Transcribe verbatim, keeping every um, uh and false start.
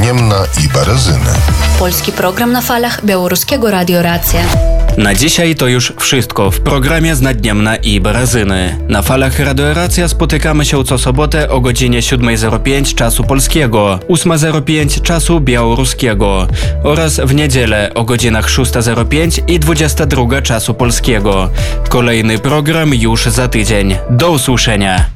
Niemna i Berezyny. Polski program na falach Białoruskiego Radio Racja. Na dzisiaj to już wszystko w programie z Niemna i Berezyny. Na falach Radio Racja spotykamy się co sobotę o godzinie siódma zero pięć czasu polskiego, ósma zero pięć czasu białoruskiego oraz w niedzielę o godzinach szósta zero pięć i dwudziesta druga czasu polskiego. Kolejny program już za tydzień. Do usłyszenia.